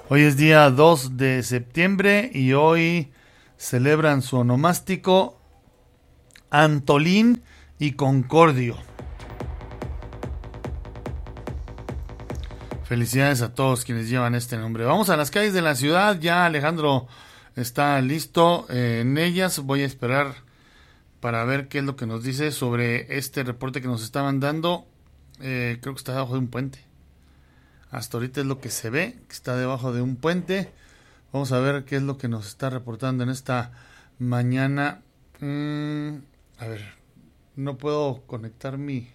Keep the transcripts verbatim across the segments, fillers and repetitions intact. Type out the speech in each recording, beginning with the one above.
Hoy es día dos de septiembre y hoy celebran su onomástico Antolín y Concordio. Felicidades a todos quienes llevan este nombre. Vamos a las calles de la ciudad. Ya Alejandro está listo eh, en ellas. Voy a esperar para ver qué es lo que nos dice sobre este reporte que nos estaban dando. Eh, creo que está debajo de un puente. Hasta ahorita es lo que se ve, que está debajo de un puente. Vamos a ver qué es lo que nos está reportando en esta mañana. Mm, a ver, no puedo conectar mi...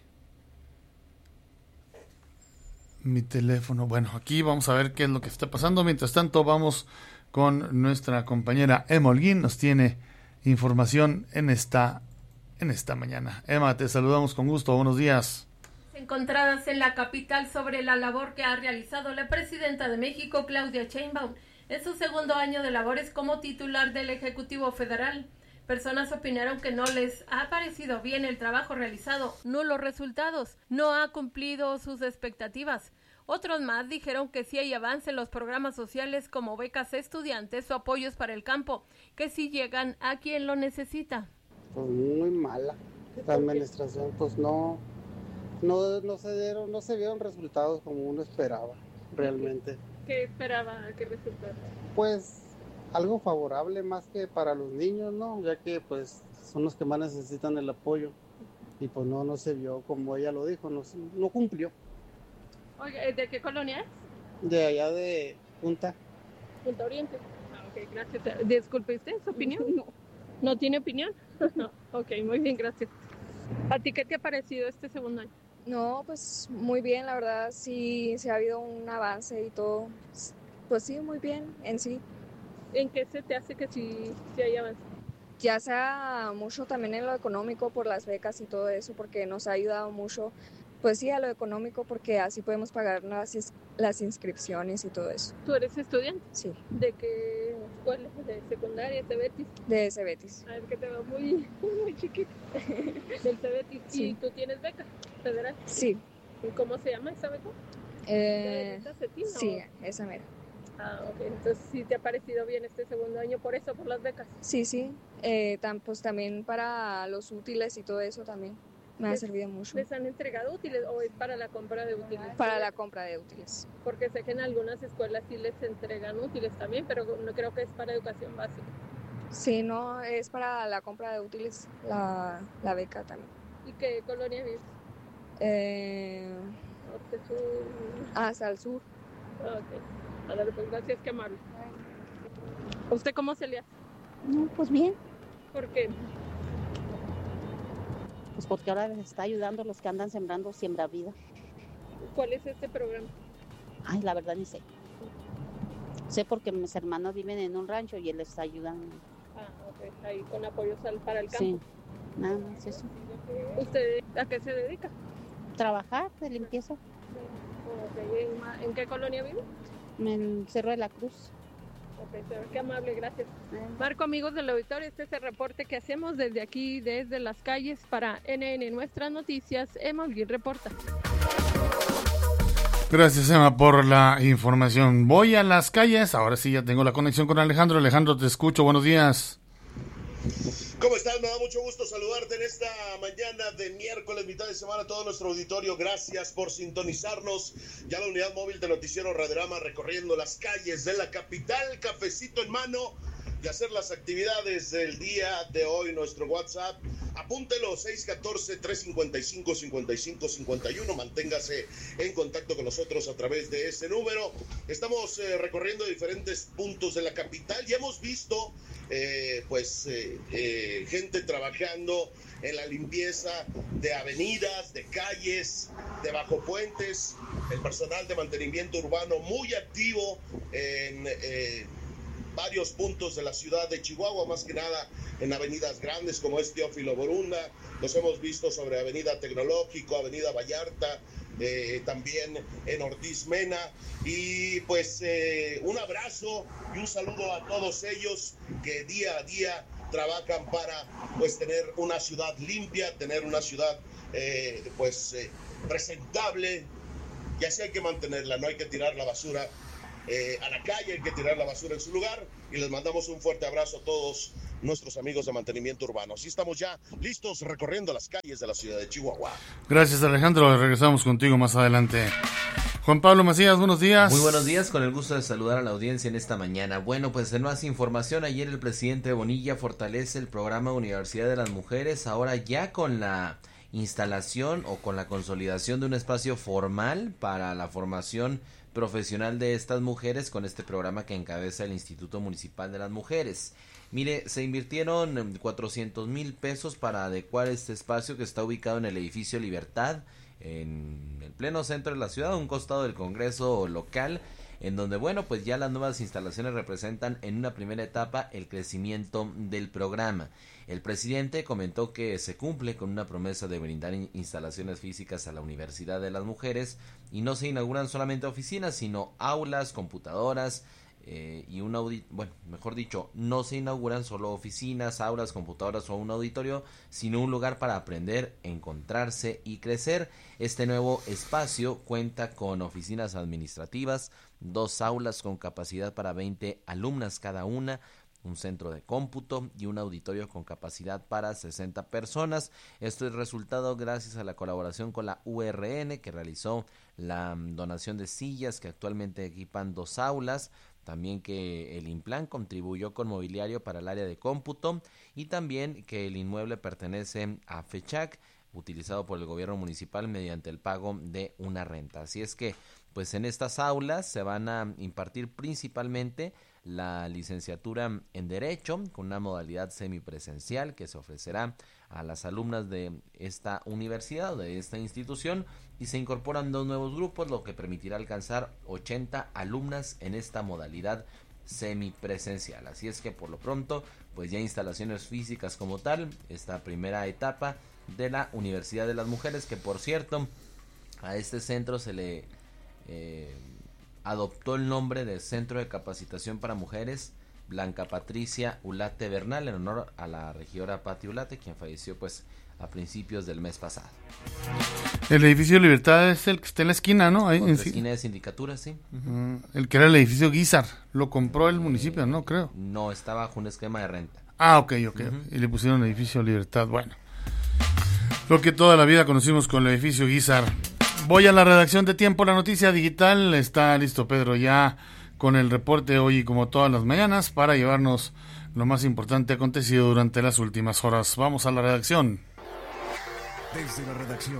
mi teléfono. Bueno, aquí vamos a ver qué es lo que está pasando. Mientras tanto, vamos con nuestra compañera Emma Holguín. Nos tiene información en esta, en esta mañana. Emma, te saludamos con gusto. Buenos días. Encontradas en la capital sobre la labor que ha realizado la presidenta de México, Claudia Sheinbaum, en su segundo año de labores como titular del Ejecutivo Federal. Personas opinaron que no les ha parecido bien el trabajo realizado, nulos resultados, no ha cumplido sus expectativas. Otros más dijeron que sí hay avance en los programas sociales como becas a estudiantes o apoyos para el campo, que sí llegan a quien lo necesita. Pues muy mala. La administración pues no, no, no se dieron, no se vieron resultados como uno esperaba, realmente. ¿Qué esperaba? ¿Qué resultado? Pues algo favorable más que para los niños, ¿no? Ya que pues son los que más necesitan el apoyo y pues no, no se vio como ella lo dijo, no, no cumplió. Oye, ¿de qué colonia es? De allá de Punta. Punta Oriente. Ah, ok, gracias. Disculpe, ¿usted su opinión? No. ¿No tiene opinión? No. Ok, muy bien, gracias. ¿A ti qué te ha parecido este segundo año? No, pues muy bien, la verdad sí, sí ha habido un avance y todo. Pues sí, muy bien en sí. ¿En qué se te hace que sí, sí hay avance? Ya sea mucho también en lo económico por las becas y todo eso, porque nos ha ayudado mucho, pues sí, a lo económico, porque así podemos pagar las, las inscripciones y todo eso. ¿Tú eres estudiante? Sí. ¿De qué escuela? ¿De secundaria, Cebetis? De Cebetis. A ver, que te veo muy, muy chiquito. Del Cebetis. Sí. ¿Y tú tienes beca federal? Sí. ¿Y cómo se llama esa beca? Eh, ¿De Cetina, sí, o? esa mera. Ah, ok. Entonces, ¿sí te ha parecido bien este segundo año por eso, por las becas? Sí, sí. Eh, tam, pues también para los útiles y todo eso también me ha servido mucho. ¿Les han entregado útiles o es para la compra de útiles? Para la compra de útiles. Porque sé que en algunas escuelas sí les entregan útiles también, pero no creo que es para educación básica. Sí, no, es para la compra de útiles, la, la beca también. ¿Y qué colonia vives? Eh... Norte, sur... Hasta el sur. Ok. A ver, pues gracias, qué amable. ¿A usted cómo se le hace? No, pues bien. ¿Por qué? Pues porque ahora les está ayudando a los que andan sembrando Siembra Vida. ¿Cuál es este programa? Ay, la verdad ni sé. Sé porque mis hermanos viven en un rancho y él les está ayudando. Ah, ok. Ahí con apoyos para el campo. Sí, nada más eso. ¿Usted a qué se dedica? Trabajar de limpieza. Okay. ¿En, ¿En qué colonia vive? En Cerro de la Cruz. Ok, qué amable, gracias. Marco, amigos del auditorio, este es el reporte que hacemos desde aquí, desde las calles para N N Nuestras Noticias. Emma Holguín reporta. Gracias, Emma, por la información. Voy a las calles. Ahora sí ya tengo la conexión con Alejandro. Alejandro, te escucho. Buenos días. ¿Cómo estás? Me da mucho gusto saludarte en esta mañana de miércoles, mitad de semana, a todo nuestro auditorio. Gracias por sintonizarnos. Ya la unidad móvil de Noticiero Radiorama recorriendo las calles de la capital, cafecito en mano y hacer las actividades del día de hoy. Nuestro WhatsApp, apúntelo, seis uno cuatro, tres cinco cinco, cinco cinco cinco uno. Manténgase en contacto con nosotros a través de ese número. Estamos eh, recorriendo diferentes puntos de la capital y hemos visto Eh, pues eh, eh, gente trabajando en la limpieza de avenidas, de calles, de bajo puentes, el personal de mantenimiento urbano muy activo en eh, varios puntos de la ciudad de Chihuahua, más que nada en avenidas grandes como es Teófilo Borunda. Los hemos visto sobre Avenida Tecnológico, Avenida Vallarta, Eh, también en Ortiz Mena, y pues eh, un abrazo y un saludo a todos ellos que día a día trabajan para pues tener una ciudad limpia, tener una ciudad eh, pues eh, presentable, y así hay que mantenerla, no hay que tirar la basura eh, a la calle, hay que tirar la basura en su lugar, y les mandamos un fuerte abrazo a todos nuestros amigos de mantenimiento urbano. Así estamos ya listos recorriendo las calles de la ciudad de Chihuahua. Gracias, Alejandro, regresamos contigo más adelante. Juan Pablo Macías, buenos días. Muy buenos días, con el gusto de saludar a la audiencia en esta mañana. Bueno, pues en más información, ayer el presidente Bonilla fortalece el programa Universidad de las Mujeres, ahora ya con la instalación o con la consolidación de un espacio formal para la formación profesional de estas mujeres con este programa que encabeza el Instituto Municipal de las Mujeres. Mire, se invirtieron cuatrocientos mil pesos para adecuar este espacio que está ubicado en el edificio Libertad, en el pleno centro de la ciudad, a un costado del Congreso local, en donde, bueno, pues ya las nuevas instalaciones representan en una primera etapa el crecimiento del programa. El presidente comentó que se cumple con una promesa de brindar instalaciones físicas a la Universidad de las Mujeres y no se inauguran solamente oficinas, sino aulas, computadoras, Eh, y un auditorio, bueno, mejor dicho, no se inauguran solo oficinas, aulas, computadoras o un auditorio, sino un lugar para aprender, encontrarse y crecer. Este nuevo espacio cuenta con oficinas administrativas, dos aulas con capacidad para veinte alumnas cada una, un centro de cómputo y un auditorio con capacidad para sesenta personas. Esto es resultado gracias a la colaboración con la U R N, que realizó la donación de sillas que actualmente equipan dos aulas. También que el Implan contribuyó con mobiliario para el área de cómputo y también que el inmueble pertenece a FECHAC, utilizado por el gobierno municipal mediante el pago de una renta. Así es que, pues en estas aulas se van a impartir principalmente la licenciatura en Derecho con una modalidad semipresencial que se ofrecerá a las alumnas de esta universidad o de esta institución, y se incorporan dos nuevos grupos, lo que permitirá alcanzar ochenta alumnas en esta modalidad semipresencial. Así es que por lo pronto, pues ya instalaciones físicas como tal, esta primera etapa de la Universidad de las Mujeres, que por cierto, a este centro se le eh, adoptó el nombre de Centro de Capacitación para Mujeres Blanca Patricia Ulate Bernal, en honor a la regidora Pati Ulate, quien falleció pues a principios del mes pasado. El edificio Libertad es el que está en la esquina, ¿no? Ahí, en la esquina de Sindicatura, sí. Uh-huh. El que era el edificio Guizar, lo compró el municipio, ¿no? Creo. No, está bajo un esquema de renta. Ah, ok, ok. Uh-huh. Y le pusieron edificio Libertad, bueno. Lo que toda la vida conocimos con el edificio Guizar. Voy a la redacción de Tiempo, la noticia digital. Está listo Pedro ya con el reporte hoy y como todas las mañanas para llevarnos lo más importante acontecido durante las últimas horas. Vamos a la redacción. Desde la redacción.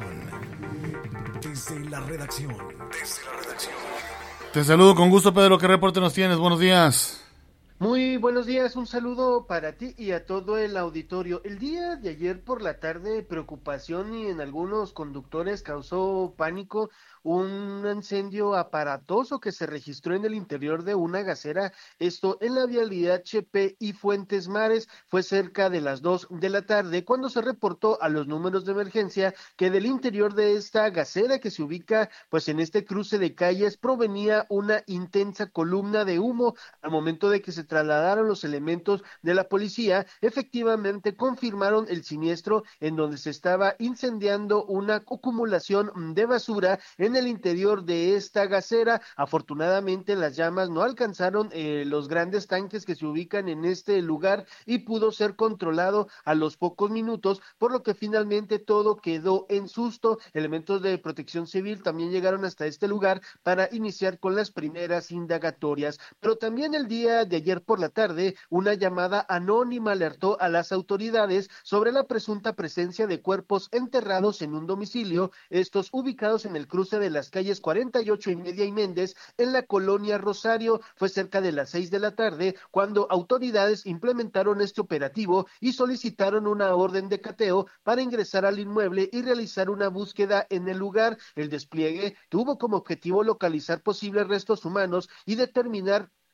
Desde la redacción. Desde la redacción. Te saludo con gusto, Pedro. ¿Qué reporte nos tienes? Buenos días. Muy buenos días, un saludo para ti y a todo el auditorio. El día de ayer por la tarde, preocupación y en algunos conductores causó pánico un incendio aparatoso que se registró en el interior de una gasera, esto en la vialidad Chepe y Fuentes Mares. Fue cerca de las dos de la tarde cuando se reportó a los números de emergencia que del interior de esta gasera, que se ubica pues en este cruce de calles, provenía una intensa columna de humo. Al momento de que se trasladaron los elementos de la policía, efectivamente confirmaron el siniestro, en donde se estaba incendiando una acumulación de basura en el interior de esta gasera. Afortunadamente las llamas no alcanzaron eh, los grandes tanques que se ubican en este lugar y pudo ser controlado a los pocos minutos, por lo que finalmente todo quedó en susto. Elementos de protección civil también llegaron hasta este lugar para iniciar con las primeras indagatorias, pero también el día de ayer por la tarde una llamada anónima alertó a las autoridades sobre la presunta presencia de cuerpos enterrados en un domicilio, estos ubicados en el cruce de las calles cuarenta y ocho y media y Méndez, en la colonia Rosario. Fue cerca de las seis de la tarde cuando autoridades implementaron este operativo y solicitaron una orden de cateo para ingresar al inmueble y realizar una búsqueda en el lugar. El despliegue tuvo como objetivo localizar posibles restos humanos y determinar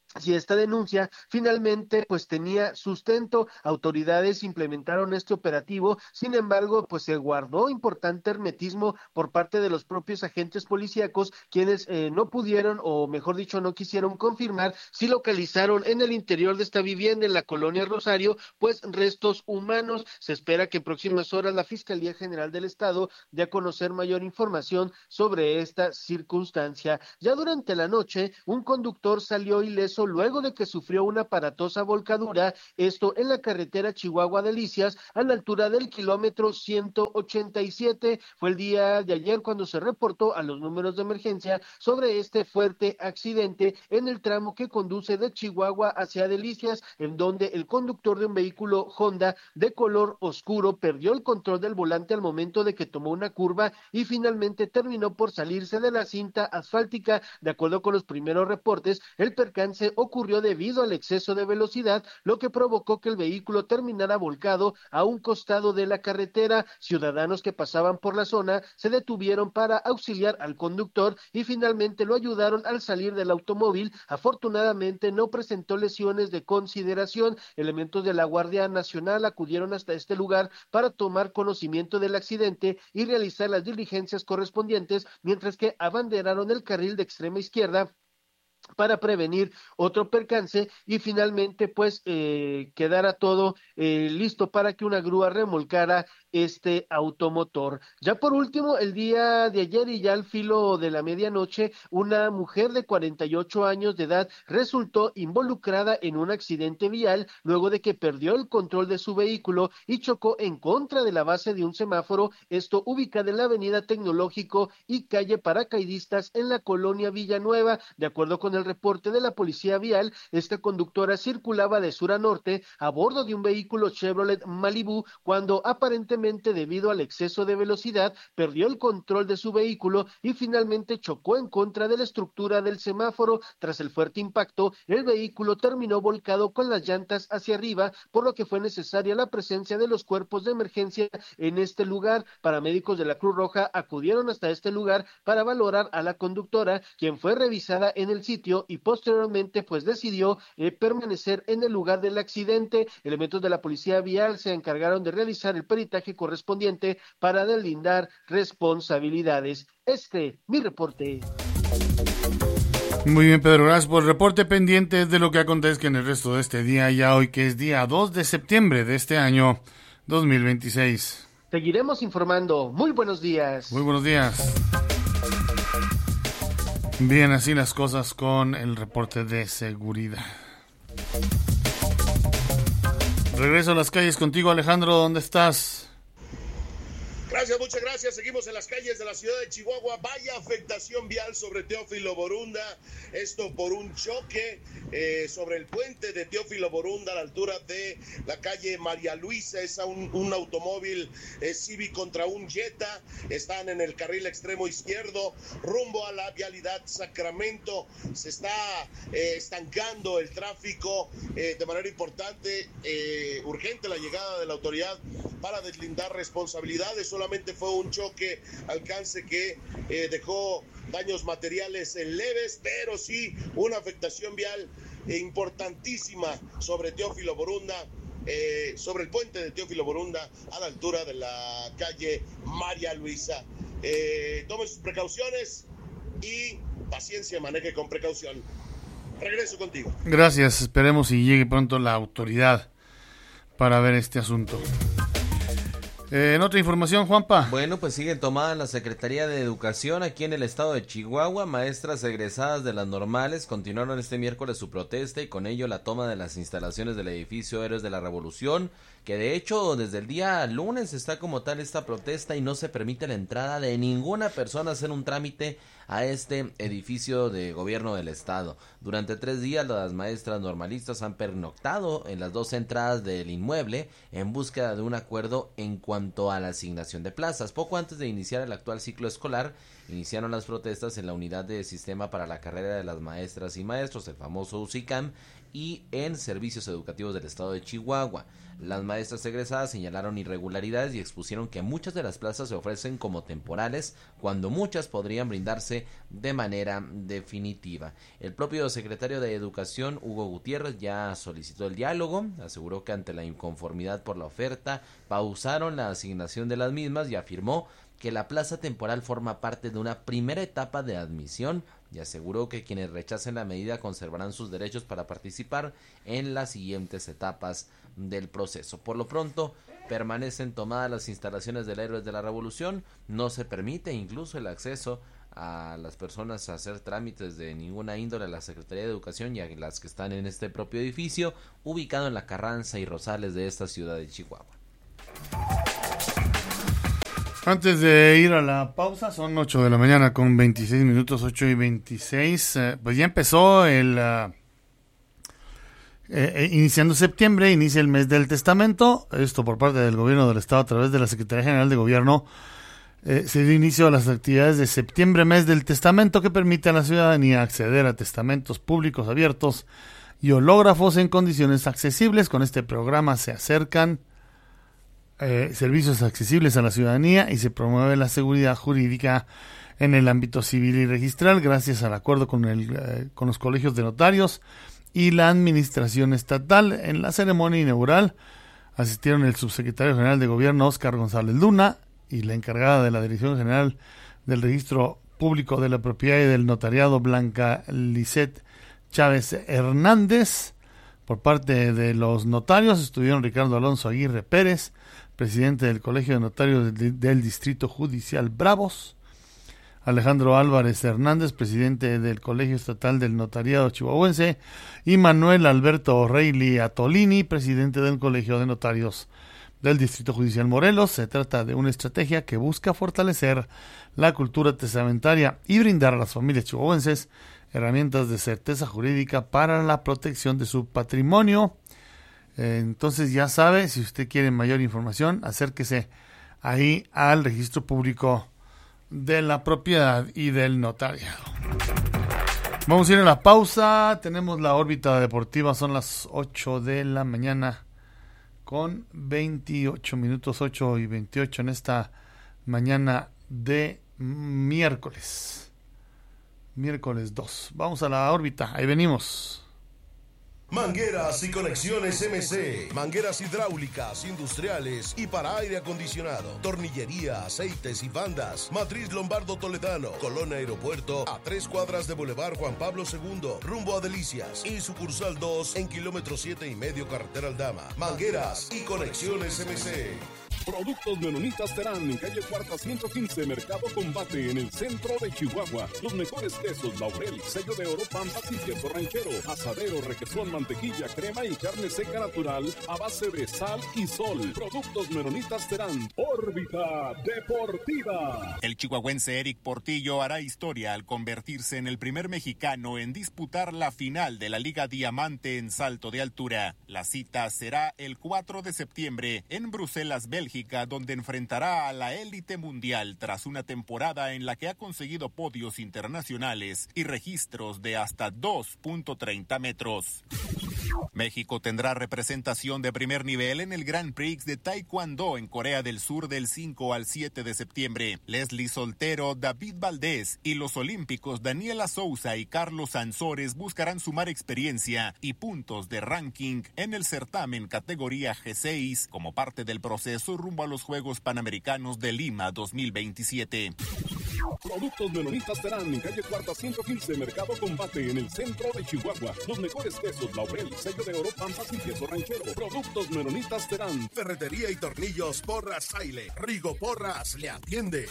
si esta denuncia finalmente pues tenía sustento. Autoridades implementaron este operativo, sin embargo pues se guardó importante hermetismo por parte de los propios agentes policíacos, quienes eh, no pudieron, o mejor dicho no quisieron confirmar si localizaron en el interior de esta vivienda en la colonia Rosario pues restos humanos. Se espera que en próximas horas la Fiscalía General del Estado dé a conocer mayor información sobre esta circunstancia. Ya durante la noche un conductor salió ileso luego de que sufrió una aparatosa volcadura, esto en la carretera Chihuahua-Delicias, a la altura del kilómetro ciento ochenta y siete. Fue el día de ayer cuando se reportó a los números de emergencia sobre este fuerte accidente en el tramo que conduce de Chihuahua hacia Delicias, en donde el conductor de un vehículo Honda de color oscuro perdió el control del volante al momento de que tomó una curva y finalmente terminó por salirse de la cinta asfáltica. De acuerdo con los primeros reportes, el percance ocurrió debido al exceso de velocidad, lo que provocó que el vehículo terminara volcado a un costado de la carretera. Ciudadanos que pasaban por la zona se detuvieron para auxiliar al conductor y finalmente lo ayudaron al salir del automóvil. Afortunadamente no presentó lesiones de consideración. Elementos de la Guardia Nacional acudieron hasta este lugar para tomar conocimiento del accidente y realizar las diligencias correspondientes, mientras que abanderaron el carril de extrema izquierda para prevenir otro percance y finalmente pues eh, quedara todo eh, listo para que una grúa remolcara este automotor. Ya por último, el día de ayer y ya al filo de la medianoche, una mujer de cuarenta y ocho años de edad resultó involucrada en un accidente vial luego de que perdió el control de su vehículo y chocó en contra de la base de un semáforo, esto ubicada en la avenida Tecnológico y calle Paracaidistas en la colonia Villanueva. De acuerdo con el reporte de la policía vial, esta conductora circulaba de sur a norte a bordo de un vehículo Chevrolet Malibu cuando aparentemente debido al exceso de velocidad perdió el control de su vehículo y finalmente chocó en contra de la estructura del semáforo. Tras el fuerte impacto, el vehículo terminó volcado con las llantas hacia arriba, por lo que fue necesaria la presencia de los cuerpos de emergencia en este lugar. Paramédicos de la Cruz Roja acudieron hasta este lugar para valorar a la conductora, quien fue revisada en el sitio y posteriormente pues decidió eh, permanecer en el lugar del accidente. Elementos de la policía vial se encargaron de realizar el peritaje correspondiente para deslindar responsabilidades. Este, mi reporte. Muy bien, Pedro, gracias por el reporte. Pendiente de lo que acontezca en el resto de este día, ya hoy que es día dos de septiembre de este año dos mil veintiséis. Seguiremos informando. Muy buenos días. Muy buenos días. Bien, así las cosas con el reporte de seguridad. Regreso a las calles contigo, Alejandro. ¿Dónde estás? Gracias, muchas gracias. Seguimos en las calles de la ciudad de Chihuahua. Vaya afectación vial sobre Teófilo Borunda. Esto por un choque eh, sobre el puente de Teófilo Borunda a la altura de la calle María Luisa. Es un, un automóvil eh, Civic contra un Jetta. Están en el carril extremo izquierdo rumbo a la vialidad Sacramento. Se está eh, estancando el tráfico eh, de manera importante. Eh, urgente la llegada de la autoridad para deslindar responsabilidades. Solamente fue un choque, alcance que eh, dejó daños materiales leves, pero sí una afectación vial eh, importantísima sobre Teófilo Borunda, eh, sobre el puente de Teófilo Borunda a la altura de la calle María Luisa. Eh, tome sus precauciones y paciencia, maneje con precaución. Regreso contigo. Gracias, esperemos y llegue pronto la autoridad para ver este asunto. Eh, en otra información, Juanpa. Bueno, pues siguen tomadas la Secretaría de Educación aquí en el estado de Chihuahua. Maestras egresadas de las normales continuaron este miércoles su protesta y con ello la toma de las instalaciones del edificio Héroes de la Revolución, que de hecho desde el día lunes está como tal esta protesta y no se permite la entrada de ninguna persona a hacer un trámite a este edificio de gobierno del estado. Durante tres días las maestras normalistas han pernoctado en las dos entradas del inmueble en búsqueda de un acuerdo en cuanto a la asignación de plazas. Poco antes de iniciar el actual ciclo escolar, iniciaron las protestas en la unidad de sistema para la carrera de las maestras y maestros, el famoso U S I C A M, y en servicios educativos del estado de Chihuahua. Las maestras egresadas señalaron irregularidades y expusieron que muchas de las plazas se ofrecen como temporales, cuando muchas podrían brindarse de manera definitiva. El propio secretario de Educación, Hugo Gutiérrez, ya solicitó el diálogo, aseguró que ante la inconformidad por la oferta, pausaron la asignación de las mismas y afirmó que la plaza temporal forma parte de una primera etapa de admisión y aseguró que quienes rechacen la medida conservarán sus derechos para participar en las siguientes etapas del proceso. Por lo pronto, permanecen tomadas las instalaciones del Héroes de la Revolución, no se permite incluso el acceso a las personas a hacer trámites de ninguna índole a la Secretaría de Educación y a las que están en este propio edificio, ubicado en la Carranza y Rosales de esta ciudad de Chihuahua. Antes de ir a la pausa, son ocho de la mañana con veintiséis minutos, ocho y veintiséis, eh, pues ya empezó el, uh, eh, iniciando septiembre, inicia el mes del testamento, esto por parte del gobierno del estado a través de la Secretaría General de Gobierno, eh, se dio inicio a las actividades de septiembre, mes del testamento, que permite a la ciudadanía acceder a testamentos públicos abiertos y hológrafos en condiciones accesibles. Con este programa se acercan Eh, servicios accesibles a la ciudadanía y se promueve la seguridad jurídica en el ámbito civil y registral gracias al acuerdo con, el, eh, con los colegios de notarios y la administración estatal. En la ceremonia inaugural asistieron el subsecretario general de Gobierno, Óscar González Luna, y la encargada de la Dirección General del Registro Público de la Propiedad y del Notariado, Blanca Lisset Chávez Hernández. Por parte de los notarios estuvieron Ricardo Alonso Aguirre Pérez, presidente del Colegio de Notarios del, del Distrito Judicial Bravos, Alejandro Álvarez Hernández, presidente del Colegio Estatal del Notariado Chihuahuense, y Manuel Alberto Reilly Atolini, presidente del Colegio de Notarios del Distrito Judicial Morelos. Se trata de una estrategia que busca fortalecer la cultura testamentaria y brindar a las familias chihuahuenses herramientas de certeza jurídica para la protección de su patrimonio. Entonces ya sabe, si usted quiere mayor información, acérquese ahí al registro público de la propiedad y del notariado. Vamos a ir a la pausa, tenemos la órbita deportiva, son las ocho de la mañana con veintiocho minutos, ocho y veintiocho en esta mañana de miércoles, miércoles dos. Vamos a la órbita, ahí venimos. Mangueras y conexiones M C, mangueras hidráulicas, industriales y para aire acondicionado, tornillería, aceites y bandas. Matriz Lombardo Toledano, Colonia Aeropuerto, a tres cuadras de Boulevard Juan Pablo segundo, rumbo a Delicias, y sucursal dos en kilómetro siete y medio carretera Aldama. Mangueras y conexiones M C. Productos Menonitas Terán, en calle Cuarta ciento quince, Mercado Combate, en el centro de Chihuahua. Los mejores quesos, Laurel, sello de oro, Pampas y queso ranchero, asadero, requesón, mantequilla, crema y carne seca natural a base de sal y sol. Productos Menonitas Terán. Órbita Deportiva. El chihuahuense Eric Portillo hará historia al convertirse en el primer mexicano en disputar la final de la Liga Diamante en salto de altura. La cita será el cuatro de septiembre en Bruselas, Bélgica, donde enfrentará a la élite mundial tras una temporada en la que ha conseguido podios internacionales y registros de hasta dos punto treinta metros. México tendrá representación de primer nivel en el Grand Prix de Taekwondo en Corea del Sur del cinco al siete de septiembre. Leslie Soltero, David Valdés y los olímpicos Daniela Souza y Carlos Ansores buscarán sumar experiencia y puntos de ranking en el certamen categoría G seis como parte del proceso rumbo a los Juegos Panamericanos de Lima dos mil veintisiete. Productos Menonitas Terán, en calle Cuarta ciento quince, Mercado Combate, en el centro de Chihuahua. Los mejores quesos, Laurel, sello de oro, Pampas y queso ranchero. Productos Menonitas Terán. Ferretería y tornillos Porras Saile. Rigo Porras le atiende.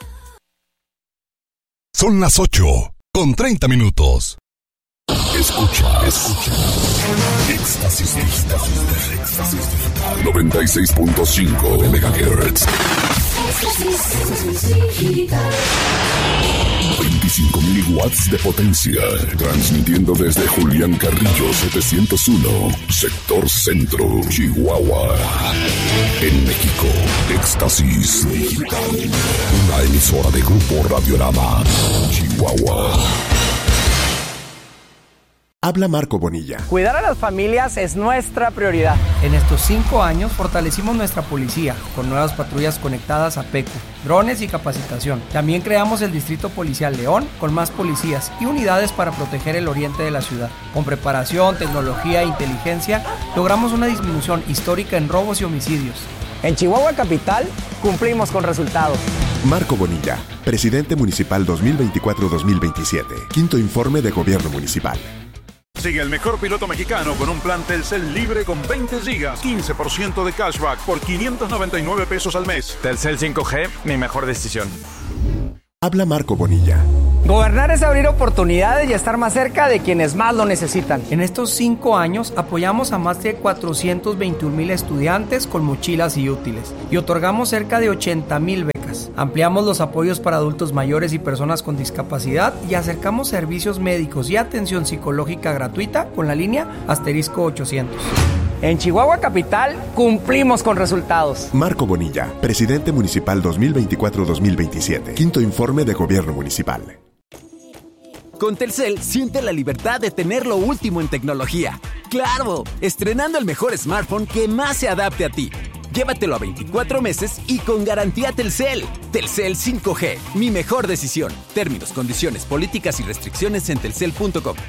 Son las ocho con treinta minutos. Escucha, escucha. Éxtasis, éxtasis, éxtasis digital. noventa y seis punto cinco de megahertz. Éxtasis digital. veinticinco mil watts de potencia. Transmitiendo desde Julián Carrillo setecientos uno, sector centro, Chihuahua. En México, Éxtasis Digital. Una emisora de Grupo Radiorama, Chihuahua. Habla Marco Bonilla. Cuidar a las familias es nuestra prioridad. En estos cinco años fortalecimos nuestra policía con nuevas patrullas conectadas a PECU, drones y capacitación. También creamos el Distrito Policial León con más policías y unidades para proteger el oriente de la ciudad. Con preparación, tecnología e inteligencia logramos una disminución histórica en robos y homicidios. En Chihuahua Capital cumplimos con resultados. Marco Bonilla, presidente municipal dos mil veinticuatro dos mil veintisiete. Quinto informe de gobierno municipal. Sigue el mejor piloto mexicano con un plan Telcel libre con veinte gigas, quince por ciento de cashback por quinientos noventa y nueve pesos al mes. Telcel cinco G, mi mejor decisión. Habla Marco Bonilla. Gobernar es abrir oportunidades y estar más cerca de quienes más lo necesitan. En estos cinco años apoyamos a más de cuatrocientos veintiún mil estudiantes con mochilas y útiles y otorgamos cerca de ochenta mil becas. Ampliamos los apoyos para adultos mayores y personas con discapacidad y acercamos servicios médicos y atención psicológica gratuita con la línea asterisco ochocientos. En Chihuahua Capital cumplimos con resultados. Marco Bonilla, presidente municipal dos mil veinticuatro dos mil veintisiete. Quinto informe de gobierno municipal. Con Telcel, siente la libertad de tener lo último en tecnología. ¡Claro! Estrenando el mejor smartphone que más se adapte a ti. Llévatelo a veinticuatro meses y con garantía Telcel. Telcel cinco G, mi mejor decisión. Términos, condiciones, políticas y restricciones en telcel punto com.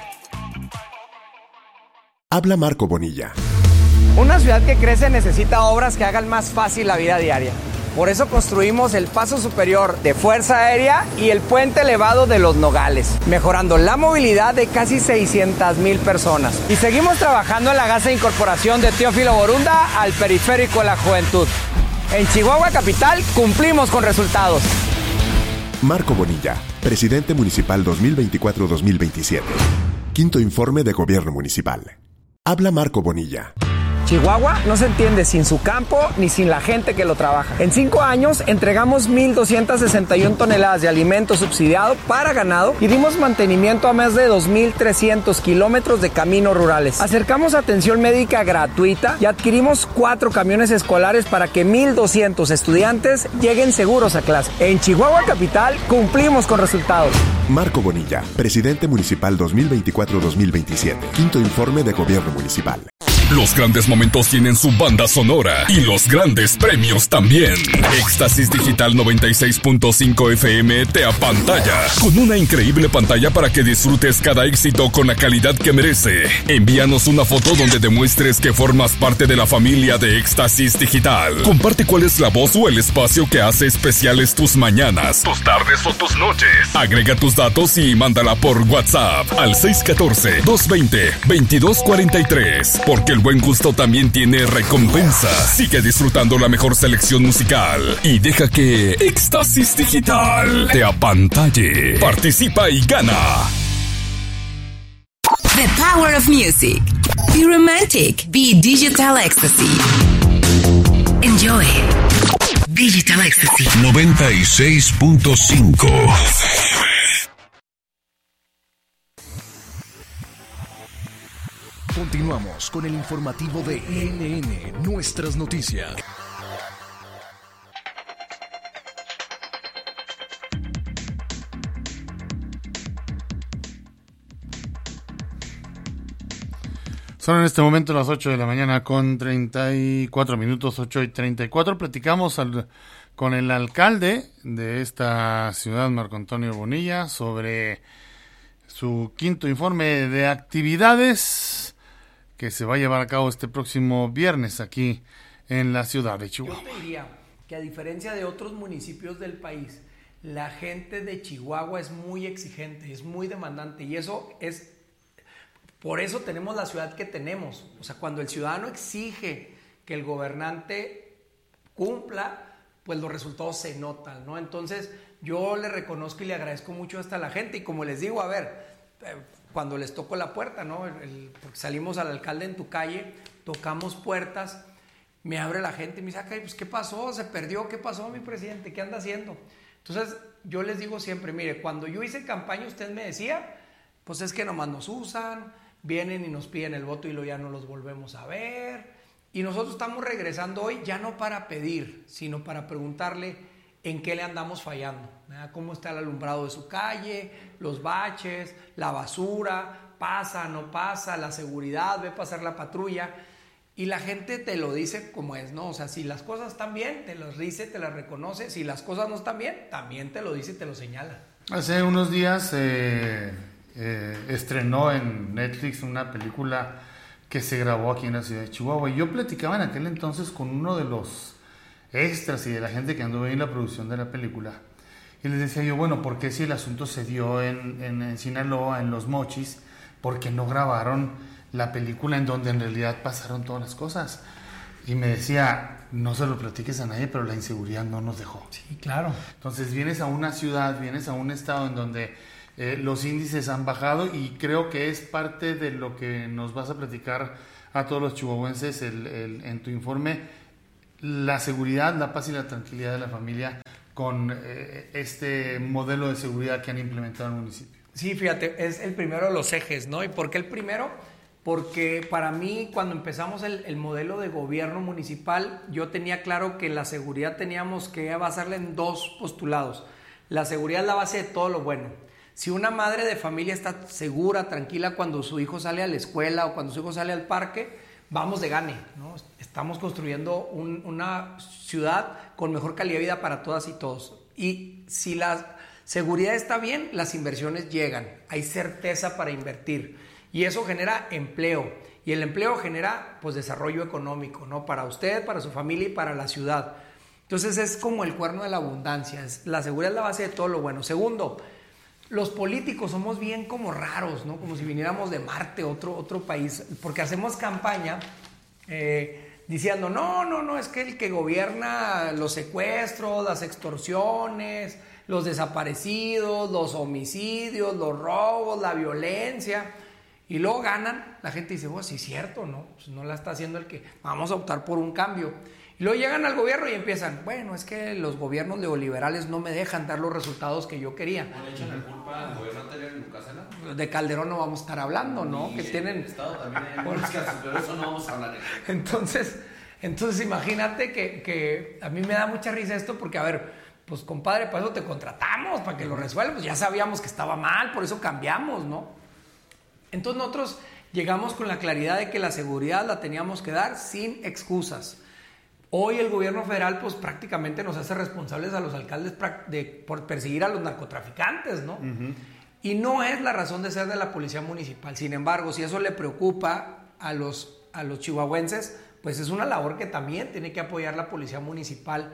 Habla Marco Bonilla. Una ciudad que crece necesita obras que hagan más fácil la vida diaria. Por eso construimos el paso superior de Fuerza Aérea y el puente elevado de Los Nogales, mejorando la movilidad de casi seiscientas mil personas. Y seguimos trabajando en la gasa incorporación de Teófilo Borunda al periférico de la juventud. En Chihuahua Capital cumplimos con resultados. Marco Bonilla, presidente municipal dos mil veinticuatro dos mil veintisiete. Quinto informe de gobierno municipal. Habla Marco Bonilla. Chihuahua no se entiende sin su campo ni sin la gente que lo trabaja. En cinco años entregamos mil doscientas sesenta y una toneladas de alimento subsidiado para ganado y dimos mantenimiento a más de dos mil trescientos kilómetros de caminos rurales. Acercamos atención médica gratuita y adquirimos cuatro camiones escolares para que mil doscientos estudiantes lleguen seguros a clase. En Chihuahua Capital cumplimos con resultados. Marco Bonilla, presidente municipal dos mil veinticuatro dos mil veintisiete. Quinto informe de gobierno municipal. Los grandes momentos tienen su banda sonora y los grandes premios también. Éxtasis Digital noventa y seis punto cinco F M te apantalla con una increíble pantalla para que disfrutes cada éxito con la calidad que merece. Envíanos una foto donde demuestres que formas parte de la familia de Éxtasis Digital. Comparte cuál es la voz o el espacio que hace especiales tus mañanas, tus tardes o tus noches. Agrega tus datos y mándala por WhatsApp al seis uno cuatro, dos dos cero, dos dos cuatro tres, porque el buen gusto también tiene recompensa. Sigue disfrutando la mejor selección musical y deja que Éxtasis Digital te apantalle. Participa y gana. The power of music. Be romantic. Be digital ecstasy. Enjoy. Digital ecstasy. noventa y seis punto cinco. Continuamos con el informativo de E N N, Nuestras Noticias. Son en este momento las ocho de la mañana con treinta y cuatro minutos, ocho y treinta y cuatro. Platicamos al, con el alcalde de esta ciudad, Marco Antonio Bonilla, sobre su quinto informe de actividades que se va a llevar a cabo este próximo viernes aquí en la ciudad de Chihuahua. Yo te diría que a diferencia de otros municipios del país, la gente de Chihuahua es muy exigente, es muy demandante y eso es, por eso tenemos la ciudad que tenemos. O sea, cuando el ciudadano exige que el gobernante cumpla, pues los resultados se notan, ¿no? Entonces, yo le reconozco y le agradezco mucho hasta a la gente y como les digo, a ver, eh, cuando les toco la puerta, ¿no? El, el, porque salimos al alcalde en tu calle, tocamos puertas, me abre la gente y me dice, pues ¿qué pasó? ¿Se perdió? ¿Qué pasó, mi presidente? ¿Qué anda haciendo? Entonces, yo les digo siempre, mire, cuando yo hice campaña usted me decía, pues es que nomás nos usan, vienen y nos piden el voto y luego ya no los volvemos a ver. Y nosotros estamos regresando hoy ya no para pedir, sino para preguntarle en qué le andamos fallando, ¿verdad? Cómo está el alumbrado de su calle, los baches, la basura, pasa, no pasa, la seguridad, ve pasar la patrulla. Y la gente te lo dice como es, ¿no? O sea, si las cosas están bien, te las dice, te las reconoce. Si las cosas no están bien, también te lo dice y te lo señala. Hace unos días eh, eh, estrenó en Netflix una película que se grabó aquí en la ciudad de Chihuahua. Y yo platicaba en aquel entonces con uno de los extras y de la gente que anduvo ahí en la producción de la película. Y les decía yo, bueno, ¿por qué si el asunto se dio en, en, en Sinaloa, en Los Mochis, por qué no grabaron la película en donde en realidad pasaron todas las cosas? Y me decía, no se lo platiques a nadie, pero la inseguridad no nos dejó. Sí, claro. Entonces vienes a una ciudad, vienes a un estado en donde eh, los índices han bajado, y creo que es parte de lo que nos vas a platicar a todos los chihuahuenses el, el, en tu informe, la seguridad, la paz y la tranquilidad de la familia con eh, este modelo de seguridad que han implementado en el municipio. Sí, fíjate, es el primero de los ejes, ¿no? ¿Y por qué el primero? Porque para mí, cuando empezamos el, el modelo de gobierno municipal, yo tenía claro que la seguridad teníamos que basarla en dos postulados. La seguridad es la base de todo lo bueno. Si una madre de familia está segura, tranquila cuando su hijo sale a la escuela o cuando su hijo sale al parque, vamos de gane, ¿no? Estamos construyendo un, una ciudad con mejor calidad de vida para todas y todos. Y si la seguridad está bien, las inversiones llegan. Hay certeza para invertir. Y eso genera empleo. Y el empleo genera, pues, desarrollo económico, ¿no? Para usted, para su familia y para la ciudad. Entonces es como el cuerno de la abundancia. Es, la seguridad es la base de todo lo bueno. Segundo, los políticos somos bien como raros, ¿no? Como si viniéramos de Marte, otro, otro país, porque hacemos campaña eh, diciendo, no, no, no, es que el que gobierna los secuestros, las extorsiones, los desaparecidos, los homicidios, los robos, la violencia, y luego ganan, la gente dice, oh, sí es cierto, ¿no? Pues no la está haciendo el que, vamos a optar por un cambio. Y luego llegan al gobierno y empiezan, bueno, es que los gobiernos neoliberales no me dejan dar los resultados que yo quería. ¿No le echan la culpa al gobierno anterior en Nucasela? De Calderón no vamos a estar hablando, ¿no? Y que tienen... el Estado también hay algunos casos, pero eso no vamos a hablar. Entonces, entonces imagínate que, que a mí me da mucha risa esto porque, a ver, pues compadre, para eso te contratamos, para que lo resuelvas. Pues ya sabíamos que estaba mal, por eso cambiamos, ¿no? Entonces nosotros llegamos con la claridad de que la seguridad la teníamos que dar sin excusas. Hoy el gobierno federal pues prácticamente nos hace responsables a los alcaldes de, por perseguir a los narcotraficantes, ¿no? Uh-huh. Y no es la razón de ser de la policía municipal. Sin embargo, si eso le preocupa a los, a los chihuahuenses, pues es una labor que también tiene que apoyar la policía municipal,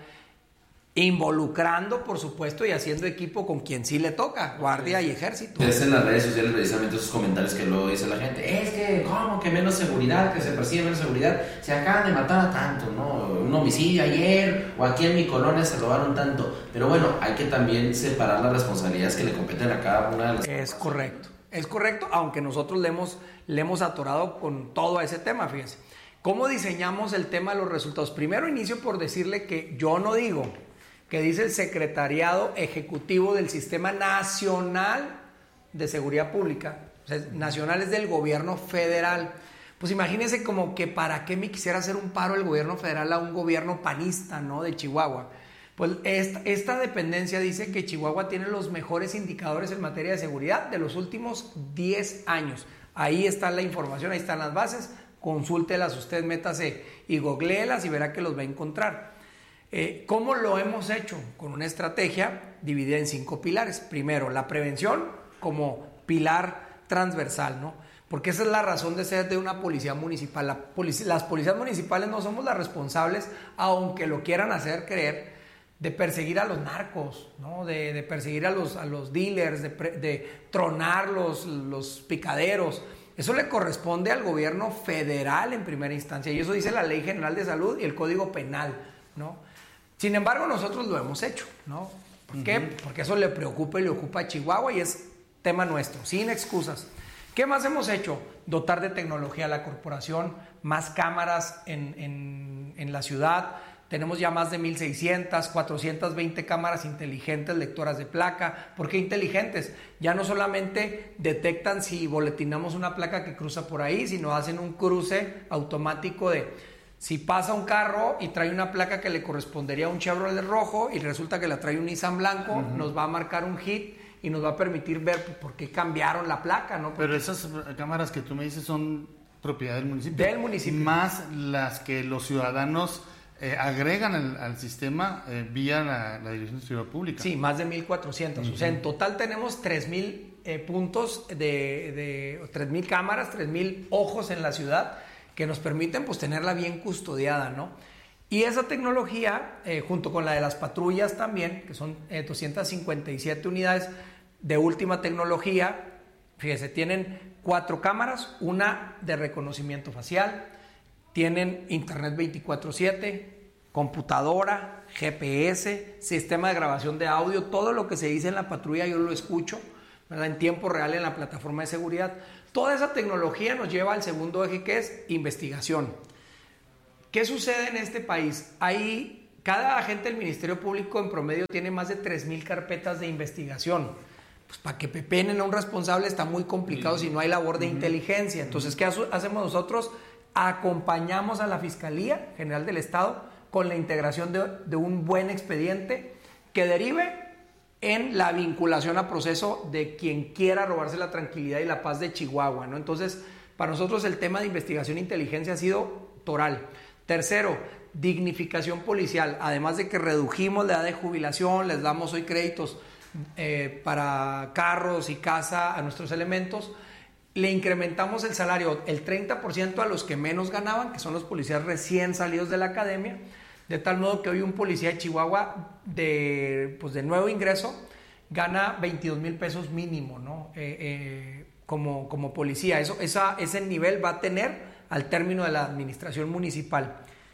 involucrando, por supuesto, y haciendo equipo con quien sí le toca, guardia y ejército. Es en las redes sociales precisamente esos comentarios que luego dice la gente, es que, ¿cómo? Que menos seguridad, que se persigue menos seguridad, se acaban de matar a tanto, ¿no? Un homicidio ayer, o aquí en mi colonia se robaron tanto. Pero bueno, hay que también separar las responsabilidades que le competen a cada una de las... Es correcto, es correcto, aunque nosotros le hemos, le hemos atorado con todo ese tema, fíjense. ¿Cómo diseñamos el tema de los resultados? Primero inicio por decirle que yo no digo... que dice el Secretariado Ejecutivo del Sistema Nacional de Seguridad Pública, o sea, nacional es del gobierno federal. Pues imagínense como que para qué me quisiera hacer un paro el gobierno federal a un gobierno panista, ¿no? De Chihuahua. Pues esta, esta dependencia dice que Chihuahua tiene los mejores indicadores en materia de seguridad de los últimos diez años. Ahí está la información, ahí están las bases, consúltelas usted, métase y googleelas y verá que los va a encontrar. Eh, ¿Cómo lo hemos hecho? Con una estrategia dividida en cinco pilares. Primero, la prevención como pilar transversal, ¿no? Porque esa es la razón de ser de una policía municipal. La polic- las policías municipales no somos las responsables, aunque lo quieran hacer creer, de perseguir a los narcos, ¿no? De, de perseguir a los, a los dealers, de, pre- de tronar los, los picaderos. Eso le corresponde al gobierno federal en primera instancia, y eso dice la Ley General de Salud y el Código Penal, ¿no? Sin embargo, nosotros lo hemos hecho, ¿no? ¿Por qué? Uh-huh. Porque eso le preocupa y le ocupa a Chihuahua y es tema nuestro, sin excusas. ¿Qué más hemos hecho? Dotar de tecnología a la corporación, más cámaras en, en, en la ciudad, tenemos ya más de mil seiscientas, cuatrocientas veinte cámaras inteligentes, lectoras de placa. ¿Por qué inteligentes? Ya no solamente detectan si boletinamos una placa que cruza por ahí, sino hacen un cruce automático de si pasa un carro y trae una placa que le correspondería a un Chevrolet rojo y resulta que la trae un Nissan blanco, uh-huh. nos va a marcar un hit y nos va a permitir ver por qué cambiaron la placa, ¿no? Porque pero esas cámaras que tú me dices son propiedad del municipio. Del municipio. Más las que los ciudadanos eh, agregan al, al sistema eh, vía la, la Dirección de Seguridad Pública. Sí, más de mil cuatrocientos. Uh-huh. O sea, en total tenemos tres mil eh, puntos de, de tres mil cámaras, tres mil ojos en la ciudad que nos permiten pues tenerla bien custodiada, ¿no? Y esa tecnología, eh, junto con la de las patrullas también, que son eh, doscientas cincuenta y siete unidades de última tecnología, fíjese, tienen cuatro cámaras, una de reconocimiento facial, tienen internet veinticuatro siete, computadora, G P S, sistema de grabación de audio, todo lo que se dice en la patrulla yo lo escucho, ¿verdad? En tiempo real en la plataforma de seguridad. Toda esa tecnología nos lleva al segundo eje, que es investigación. ¿Qué sucede en este país? Hay, cada agente del Ministerio Público en promedio tiene más de tres mil carpetas de investigación. Pues para que pepenen a un responsable está muy complicado si no hay labor de inteligencia. Entonces, ¿qué hacemos nosotros? Acompañamos a la Fiscalía General del Estado con la integración de, de un buen expediente que derive en la vinculación a proceso de quien quiera robarse la tranquilidad y la paz de Chihuahua, ¿no? Entonces, para nosotros el tema de investigación e inteligencia ha sido toral. Tercero, dignificación policial. Además de que redujimos la edad de jubilación, les damos hoy créditos eh, para carros y casa a nuestros elementos, le incrementamos el salario el treinta por ciento a los que menos ganaban, que son los policías recién salidos de la academia, de tal modo que hoy un policía de Chihuahua de, pues de nuevo ingreso gana veintidós mil pesos mínimo, ¿no? Eh, eh, como, como policía. Eso, esa, ese nivel va a tener al término de la administración municipal.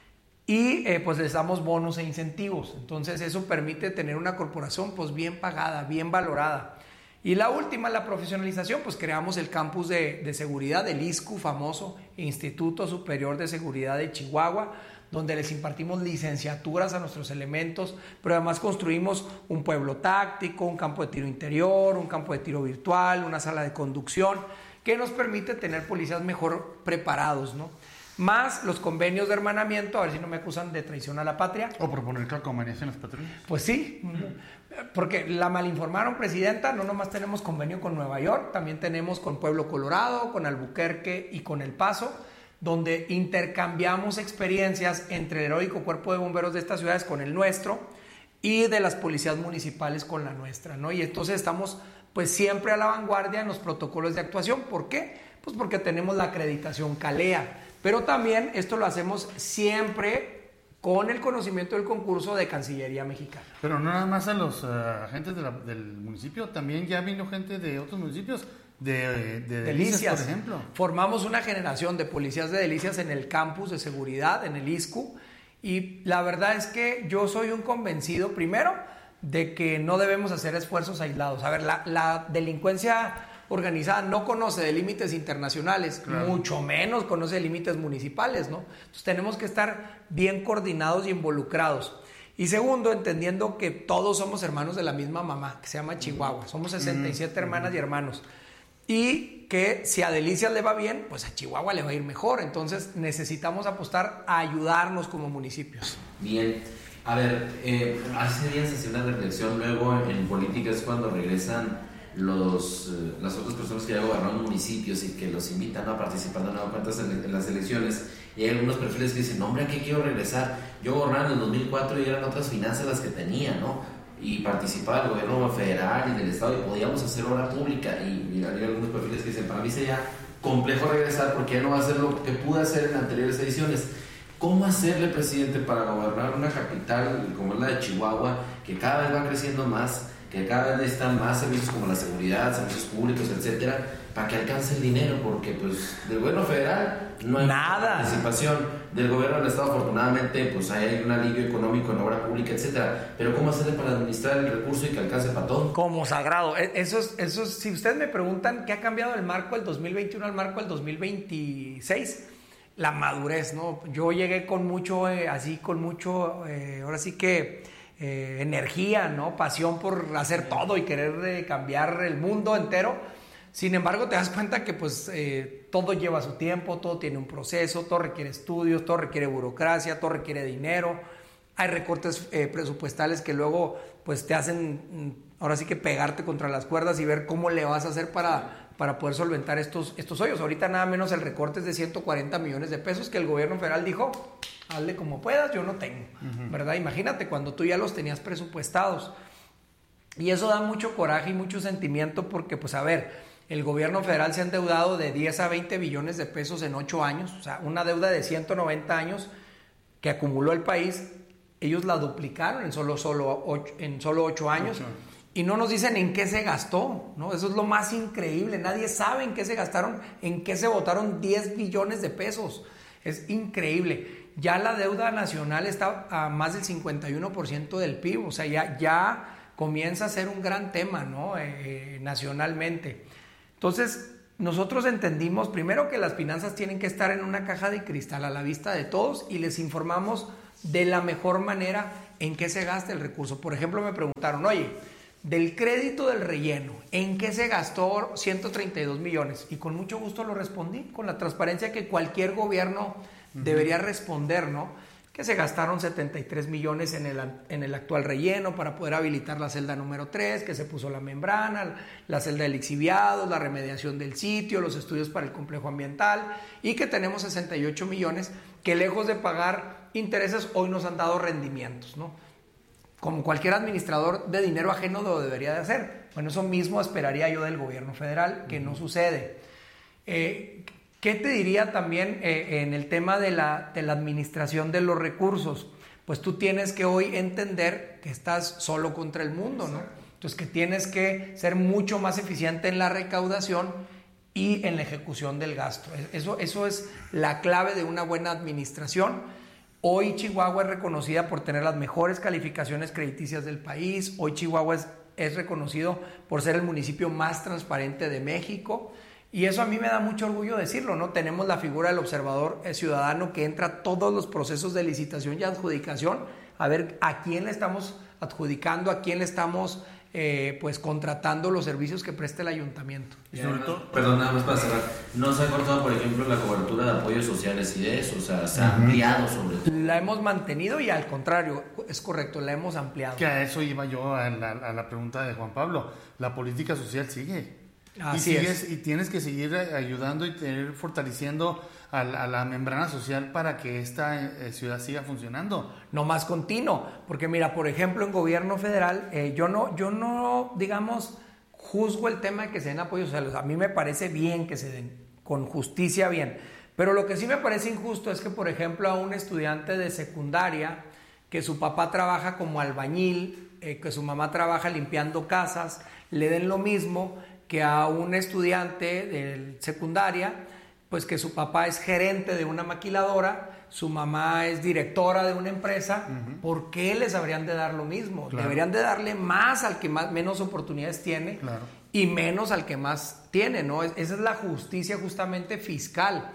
Y eh, pues les damos bonos e incentivos. Entonces eso permite tener una corporación pues bien pagada, bien valorada. Y la última, la profesionalización, pues creamos el campus de, de seguridad del I S C U, famoso Instituto Superior de Seguridad de Chihuahua, donde les impartimos licenciaturas a nuestros elementos, pero además construimos un pueblo táctico, un campo de tiro interior, un campo de tiro virtual, una sala de conducción, que nos permite tener policías mejor preparados, ¿no? Más los convenios de hermanamiento, a ver si no me acusan de traición a la patria. O proponer calcomanías en las patrullas. Pues sí, porque la malinformaron, presidenta, no nomás tenemos convenio con Nueva York, también tenemos con Pueblo Colorado, con Albuquerque y con El Paso, donde intercambiamos experiencias entre el heroico cuerpo de bomberos de estas ciudades con el nuestro y de las policías municipales con la nuestra, ¿no? Y entonces estamos pues siempre a la vanguardia en los protocolos de actuación. ¿Por qué? Pues porque tenemos la acreditación CALEA, pero también esto lo hacemos siempre con el conocimiento del concurso de Cancillería Mexicana. Pero no nada más a los uh, agentes de la, del municipio, también ya vino gente de otros municipios. De, de Delicias, Delicias, por ejemplo. Formamos una generación de policías de Delicias en el campus de seguridad, en el I S C U, y la verdad es que yo soy un convencido, primero, de que no debemos hacer esfuerzos aislados. A ver, la, la delincuencia organizada no conoce de límites internacionales, claro. Mucho menos conoce de límites municipales, ¿no? Entonces tenemos que estar bien coordinados y involucrados. Y segundo, entendiendo que todos somos hermanos de la misma mamá, que se llama Chihuahua. Somos sesenta y siete mm. hermanas y hermanos. Y que si a Delicias le va bien, pues a Chihuahua le va a ir mejor. Entonces necesitamos apostar a ayudarnos como municipios. Bien, a ver, eh, hace días hacía una reflexión, luego en política es cuando regresan los, eh, las otras personas que ya gobernaron municipios y que los invitan a participar de nueva cuenta en, en las elecciones. Y hay algunos perfiles que dicen, no, hombre, ¿a qué quiero regresar? Yo gobernaba en el dos mil cuatro y eran otras finanzas las que tenía, ¿no? Y participaba del gobierno federal y del estado y podíamos hacer obra pública. Y, y hay algunos perfiles que dicen, para mí sería complejo regresar porque ya no va a hacer lo que pude hacer en anteriores ediciones. ¿Cómo hacerle, presidente, para gobernar una capital como es la de Chihuahua, que cada vez va creciendo más, que cada vez necesitan más servicios como la seguridad, servicios públicos, etcétera, para que alcance el dinero? Porque pues del gobierno federal no hay nada participación, del gobierno del estado afortunadamente pues hay un alivio económico en obra pública, etcétera, pero ¿cómo hacerle para administrar el recurso y que alcance para todo? Como sagrado. Eso es, eso es, si ustedes me preguntan qué ha cambiado el marco del dos mil veintiuno al marco del dos mil veintiséis, la madurez, ¿no? Yo llegué con mucho, eh, así, con mucho, eh, ahora sí que eh, energía, ¿no? Pasión por hacer todo y querer eh, cambiar el mundo entero. Sin embargo, te das cuenta que pues eh, todo lleva su tiempo, todo tiene un proceso, todo requiere estudios, todo requiere burocracia, todo requiere dinero. Hay recortes eh, presupuestales que luego pues te hacen, ahora sí que pegarte contra las cuerdas y ver cómo le vas a hacer para, para poder solventar estos, estos hoyos. Ahorita nada menos el recorte es de ciento cuarenta millones de pesos que el gobierno federal dijo, hazle como puedas, yo no tengo, uh-huh. ¿verdad? Imagínate cuando tú ya los tenías presupuestados. Y eso da mucho coraje y mucho sentimiento porque, pues a ver, el gobierno federal se ha endeudado de diez a veinte billones de pesos en ocho años, o sea, una deuda de ciento noventa años que acumuló el país. Ellos la duplicaron en solo, solo, ocho, en solo ocho años ocho. Y no nos dicen en qué se gastó, ¿no? Eso es lo más increíble. Nadie sabe en qué se gastaron, en qué se botaron diez billones de pesos. Es increíble. Ya la deuda nacional está a más del cincuenta y uno por ciento del P I B, o sea, ya, ya comienza a ser un gran tema, ¿no? Eh, nacionalmente. Entonces, nosotros entendimos primero que las finanzas tienen que estar en una caja de cristal a la vista de todos y les informamos de la mejor manera en qué se gasta el recurso. Por ejemplo, me preguntaron, oye, del crédito del relleno, ¿en qué se gastó ciento treinta y dos millones? Y con mucho gusto lo respondí, con la transparencia que cualquier gobierno uh-huh. debería responder, ¿no? Que se gastaron setenta y tres millones en el, en el actual relleno para poder habilitar la celda número tres, que se puso la membrana, la celda de lixiviados, la remediación del sitio, los estudios para el complejo ambiental, y que tenemos sesenta y ocho millones que lejos de pagar intereses hoy nos han dado rendimientos, ¿no? Como cualquier administrador de dinero ajeno lo debería de hacer. Bueno, eso mismo esperaría yo del gobierno federal, que no sucede. Eh, ¿Qué te diría también eh, en el tema de la, de la administración de los recursos? Pues tú tienes que hoy entender que estás solo contra el mundo, ¿no? Entonces que tienes que ser mucho más eficiente en la recaudación y en la ejecución del gasto. Eso, eso es la clave de una buena administración. Hoy Chihuahua es reconocida por tener las mejores calificaciones crediticias del país. Hoy Chihuahua es, es reconocido por ser el municipio más transparente de México. Y eso a mí me da mucho orgullo decirlo, ¿no? Tenemos la figura del observador ciudadano que entra a todos los procesos de licitación y adjudicación a ver a quién le estamos adjudicando, a quién le estamos eh, pues contratando los servicios que preste el ayuntamiento. Y sobre todo, perdón, nada más para cerrar, no se ha cortado, por ejemplo, la cobertura de apoyos sociales y de eso, o sea, se ha ampliado sobre todo. La hemos mantenido y al contrario, es correcto, la hemos ampliado. Que a eso iba yo a la, a la pregunta de Juan Pablo, la política social sigue. Así y, sigues, es. y tienes que seguir ayudando y tener, fortaleciendo a la, a la membrana social para que esta eh, ciudad siga funcionando. No más continuo, porque mira, por ejemplo, en gobierno federal, eh, yo no, yo no, digamos, juzgo el tema de que se den apoyos sociales. A mí me parece bien que se den, con justicia bien. Pero lo que sí me parece injusto es que, por ejemplo, a un estudiante de secundaria, que su papá trabaja como albañil, eh, que su mamá trabaja limpiando casas, le den lo mismo que a un estudiante de secundaria, pues que su papá es gerente de una maquiladora, su mamá es directora de una empresa. Uh-huh. ¿Por qué les habrían de dar lo mismo? Claro. Deberían de darle más al que más, menos oportunidades tiene, claro, y menos al que más tiene, ¿no? Esa es la justicia justamente fiscal.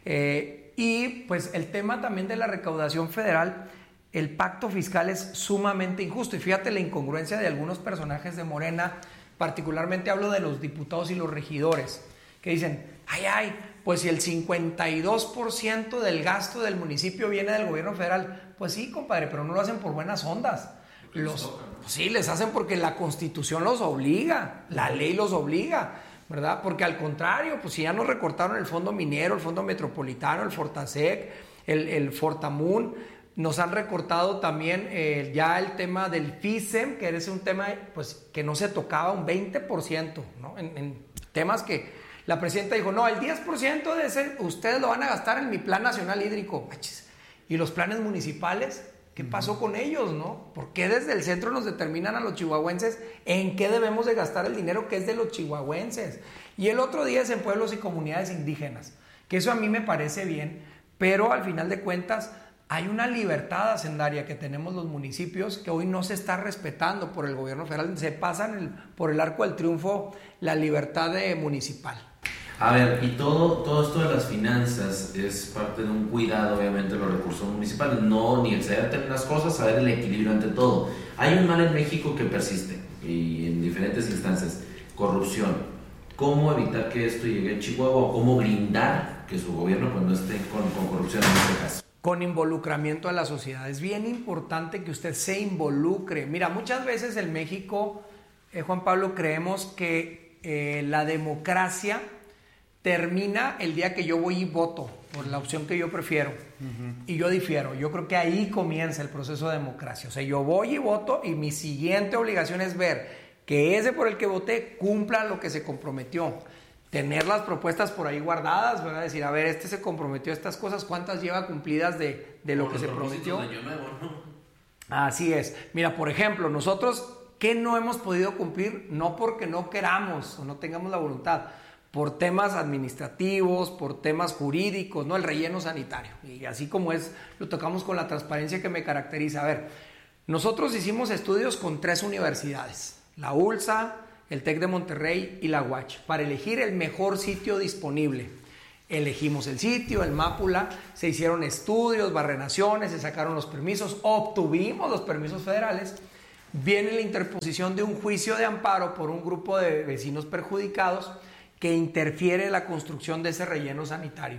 Eh, y pues el tema también de la recaudación federal, el pacto fiscal es sumamente injusto. Y fíjate la incongruencia de algunos personajes de Morena. Particularmente hablo de los diputados y los regidores, que dicen, ay, ay, pues si el cincuenta y dos por ciento del gasto del municipio viene del gobierno federal, pues sí, compadre, pero no lo hacen por buenas ondas. Los, pues sí, les hacen porque la Constitución los obliga, la ley los obliga, ¿verdad? Porque al contrario, pues si ya nos recortaron el Fondo Minero, el Fondo Metropolitano, el Fortasec, el, el Fortamun, nos han recortado también eh, ya el tema del FISEM, que es un tema pues, que no se tocaba un veinte por ciento, ¿no? En, en temas que la presidenta dijo, no, el diez por ciento de ese ustedes lo van a gastar en mi plan nacional hídrico. ¿Y los planes municipales? ¿Qué pasó con ellos, no? ¿Por qué desde el centro nos determinan a los chihuahuenses en qué debemos de gastar el dinero que es de los chihuahuenses? Y el otro día es en pueblos y comunidades indígenas, que eso a mí me parece bien, pero al final de cuentas hay una libertad hacendaria que tenemos los municipios que hoy no se está respetando por el gobierno federal. Se pasan el, por el arco del triunfo la libertad de municipal. A ver, y todo, todo esto de las finanzas es parte de un cuidado, obviamente, de los recursos municipales. No, ni excederte en las cosas, saber el equilibrio ante todo. Hay un mal en México que persiste, y en diferentes instancias, corrupción. ¿Cómo evitar que esto llegue a Chihuahua o cómo blindar que su gobierno pues, no esté con, con corrupción en este caso? Con involucramiento a la sociedad. Es bien importante que usted se involucre. Mira, muchas veces en México, eh, Juan Pablo, creemos que eh, la democracia termina el día que yo voy y voto por la opción que yo prefiero. Uh-huh. Y yo difiero. Yo creo que ahí comienza el proceso de democracia. O sea, yo voy y voto y mi siguiente obligación es ver que ese por el que voté cumpla lo que se comprometió. Tener las propuestas por ahí guardadas, ¿verdad? Decir, a ver, este se comprometió a estas cosas, ¿cuántas lleva cumplidas de, de lo por que se prometió? De año nuevo, ¿no? Así es. Mira, por ejemplo, nosotros, ¿qué no hemos podido cumplir? No porque no queramos o no tengamos la voluntad, por temas administrativos, por temas jurídicos, ¿no? El relleno sanitario. Y así como es, lo tocamos con la transparencia que me caracteriza. A ver, nosotros hicimos estudios con tres universidades, la U L S A, el TEC de Monterrey y la U A C H, para elegir el mejor sitio disponible. Elegimos el sitio, el Mápula, se hicieron estudios, barrenaciones, se sacaron los permisos, obtuvimos los permisos federales. Viene la interposición de un juicio de amparo por un grupo de vecinos perjudicados que interfiere en la construcción de ese relleno sanitario.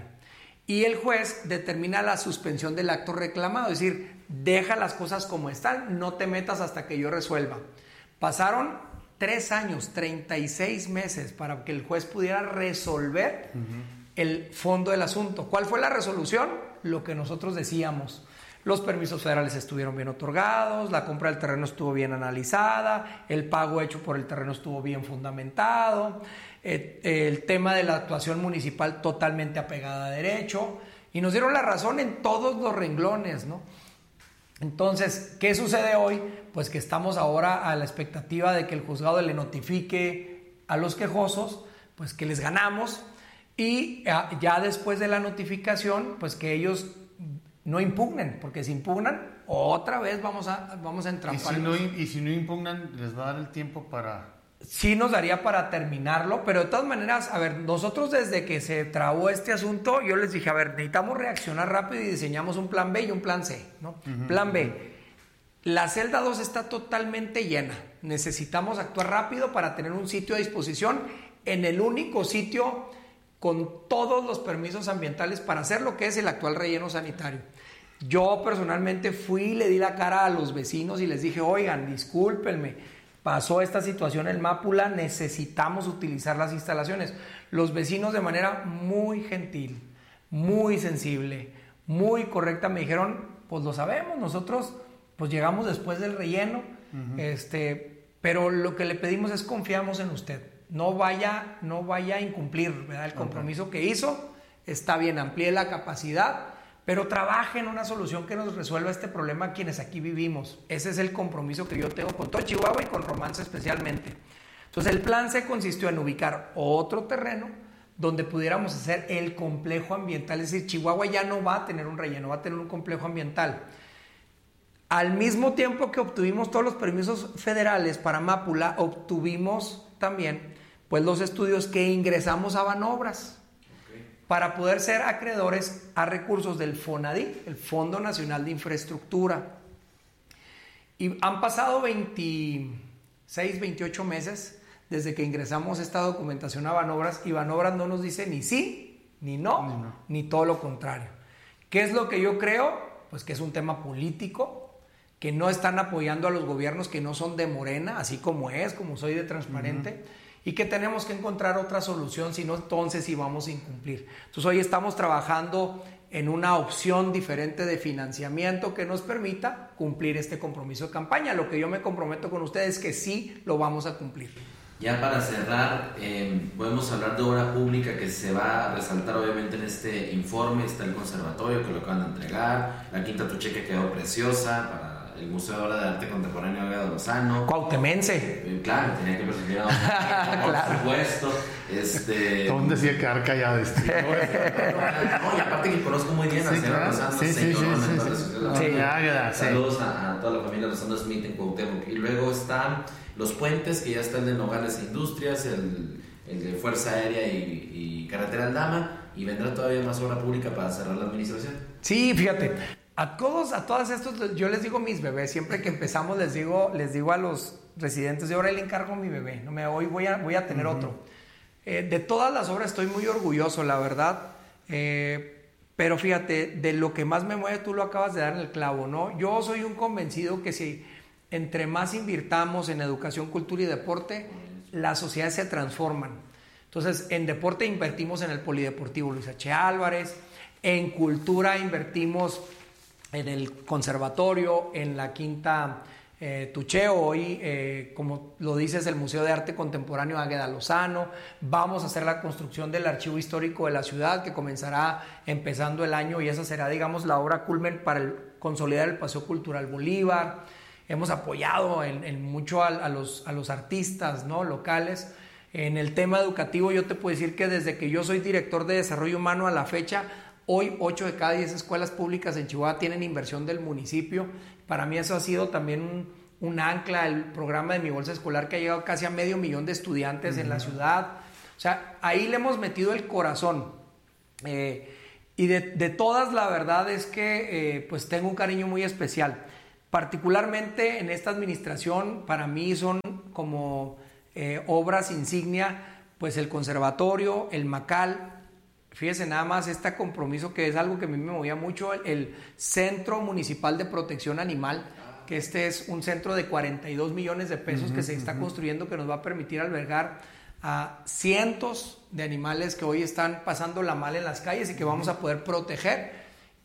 Y el juez determina la suspensión del acto reclamado, es decir, deja las cosas como están, no te metas hasta que yo resuelva. Pasaron tres años, treinta y seis meses para que el juez pudiera resolver uh-huh. el fondo del asunto. ¿Cuál fue la resolución? Lo que nosotros decíamos. Los permisos federales estuvieron bien otorgados, la compra del terreno estuvo bien analizada, el pago hecho por el terreno estuvo bien fundamentado, eh, el tema de la actuación municipal totalmente apegada a derecho, y nos dieron la razón en todos los renglones, ¿no? Entonces, ¿qué sucede hoy? Pues que estamos ahora a la expectativa de que el juzgado le notifique a los quejosos, pues que les ganamos, y ya después de la notificación, pues que ellos no impugnen, porque si impugnan, otra vez vamos a, vamos a entrampar. ¿Y si, no, ¿Y si no impugnan, les va a dar el tiempo para...? Sí nos daría para terminarlo, pero de todas maneras, a ver, nosotros desde que se trabó este asunto, yo les dije, a ver, necesitamos reaccionar rápido y diseñamos un plan B y un plan C, ¿no? Uh-huh. Plan B, la celda dos está totalmente llena, necesitamos actuar rápido para tener un sitio a disposición en el único sitio con todos los permisos ambientales para hacer lo que es el actual relleno sanitario. Yo personalmente fui y le di la cara a los vecinos y les dije, oigan, discúlpenme, pasó esta situación en Mápula, necesitamos utilizar las instalaciones. Los vecinos de manera muy gentil, muy sensible, muy correcta me dijeron, pues lo sabemos, nosotros pues llegamos después del relleno, uh-huh. este, pero lo que le pedimos es confiamos en usted. No vaya, no vaya a incumplir, ¿verdad? El compromiso okay. que hizo, está bien, amplíe la capacidad, pero trabaje en una solución que nos resuelva este problema quienes aquí vivimos. Ese es el compromiso que yo tengo con todo Chihuahua y con Romance especialmente. Entonces el plan C consistió en ubicar otro terreno donde pudiéramos hacer el complejo ambiental, es decir, Chihuahua ya no va a tener un relleno, va a tener un complejo ambiental. Al mismo tiempo que obtuvimos todos los permisos federales para Mápula, obtuvimos también pues los estudios que ingresamos a Banobras okay. para poder ser acreedores a recursos del FONADI, el Fondo Nacional de Infraestructura. Y han pasado veintiséis, veintiocho meses desde que ingresamos esta documentación a Banobras y Banobras no nos dice ni sí, ni no, ni, no. ni todo lo contrario. ¿Qué es lo que yo creo? Pues que es un tema político, que no están apoyando a los gobiernos que no son de Morena, así como es, como soy de Transparente, uh-huh. y que tenemos que encontrar otra solución, si no, entonces sí vamos a incumplir. Entonces hoy estamos trabajando en una opción diferente de financiamiento que nos permita cumplir este compromiso de campaña. Lo que yo me comprometo con ustedes es que sí lo vamos a cumplir. Ya para cerrar, eh, podemos hablar de obra pública que se va a resaltar obviamente en este informe. Está el conservatorio que lo acaban de entregar, la Quinta Tucheque quedó preciosa para el Museo ahora de Arte Contemporáneo de Lozano. Cuautemense. Eh, claro, tenía que percibir a un por claro. supuesto. Este, ¿Dónde decía quedar callado este? no, no, y aparte que conozco muy bien a sí, señora claro. Lozano, sí, señor sí, mentor sí, de sí. Ciudad Sí, sí. Águeda, Saludos sí. a, a toda la familia Lozano Smith en Cuauhtémoc. Y luego están los puentes, que ya están de Nogales e Industrias, el el de Fuerza Aérea y, y Carretera Aldama, y vendrá todavía más obra pública para cerrar la administración. Sí, fíjate, a todos, a todas estos, yo les digo mis bebés, siempre que empezamos les digo, les digo a los residentes, de ahora le encargo a mi bebé, no me, hoy voy a, voy a tener uh-huh. otro. Eh, de todas las obras estoy muy orgulloso, la verdad, eh, pero fíjate, de lo que más me mueve, tú lo acabas de dar en el clavo, ¿no? Yo soy un convencido que si entre más invirtamos en educación, cultura y deporte, las sociedades se transforman. Entonces, en deporte invertimos en el Polideportivo Luis H. Álvarez, en cultura invertimos en el conservatorio, en la Quinta eh, Tucheo, hoy, eh, como lo dices, el Museo de Arte Contemporáneo Águeda Lozano. Vamos a hacer la construcción del Archivo Histórico de la ciudad, que comenzará empezando el año, y esa será, digamos, la obra culmen para el, consolidar el Paseo Cultural Bolívar. Hemos apoyado en, en mucho a, a, los, a los artistas, ¿no?, locales. En el tema educativo, yo te puedo decir que desde que yo soy director de Desarrollo Humano a la fecha, hoy ocho de cada diez escuelas públicas en Chihuahua tienen inversión del municipio. Para mí eso ha sido también un, un ancla, el programa de Mi Bolsa Escolar, que ha llegado casi a medio millón de estudiantes uh-huh. en la ciudad. O sea, ahí le hemos metido el corazón. Eh, y de, de todas, la verdad es que eh, pues tengo un cariño muy especial. Particularmente en esta administración, para mí son como eh, obras insignia, pues el conservatorio, el Macal. Fíjese nada más este compromiso, que es algo que a mí me movía mucho, el, el Centro Municipal de Protección Animal, que este es un centro de cuarenta y dos millones de pesos uh-huh, que se está uh-huh. construyendo, que nos va a permitir albergar a cientos de animales que hoy están pasándola mal en las calles y que vamos a poder proteger